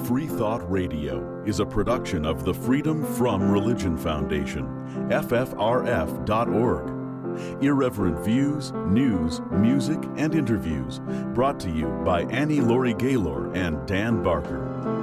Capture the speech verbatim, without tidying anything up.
Free Thought Radio is a production of the Freedom From Religion Foundation, F F R F dot org. Irreverent views, news, music, and interviews brought to you by Annie Laurie Gaylor and Dan Barker.